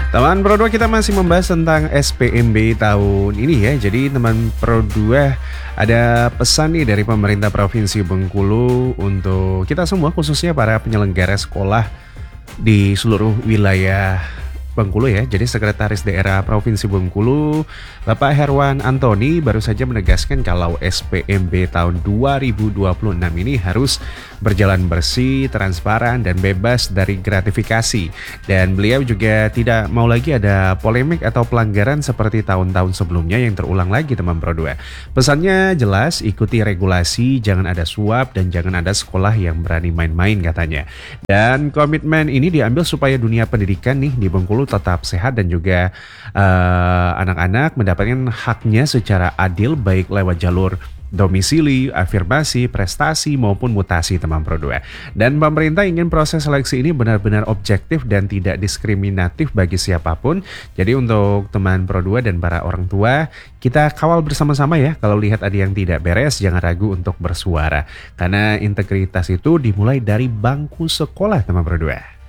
Teman Pro 2 kita masih membahas tentang SPMB tahun ini ya. Jadi teman Pro 2 ada pesan nih dari pemerintah Provinsi Bengkulu untuk kita semua khususnya para penyelenggara sekolah di seluruh wilayah Bengkulu ya. Jadi Sekretaris Daerah Provinsi Bengkulu, Bapak Herwan Antoni baru saja menegaskan kalau SPMB tahun 2026 ini harus berjalan bersih, transparan, dan bebas dari gratifikasi. Dan beliau juga tidak mau lagi ada polemik atau pelanggaran seperti tahun-tahun sebelumnya yang terulang lagi teman Pro 2. Pesannya jelas, ikuti regulasi, jangan ada suap, dan jangan ada sekolah yang berani main-main katanya. Dan komitmen ini diambil supaya dunia pendidikan nih di Bengkulu tetap sehat dan juga anak-anak mendapatkan haknya secara adil baik lewat jalur domisili, afirmasi, prestasi maupun mutasi teman Pro 2. Dan pemerintah ingin proses seleksi ini benar-benar objektif dan tidak diskriminatif bagi siapapun. Jadi untuk teman Pro 2 dan para orang tua, kita kawal bersama-sama ya. Kalau lihat ada yang tidak beres, jangan ragu untuk bersuara. Karena integritas itu dimulai dari bangku sekolah teman Pro 2.